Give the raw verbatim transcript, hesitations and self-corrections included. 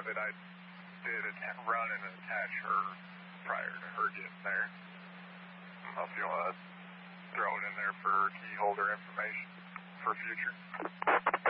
have it, I did att- run and attach her prior to her getting there. I don't know if you want to throw it in there for key holder information for future.